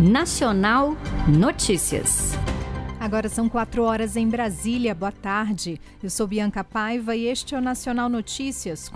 Nacional Notícias. Agora são 4 horas em Brasília. Boa tarde. Eu sou Bianca Paiva e este é o Nacional Notícias.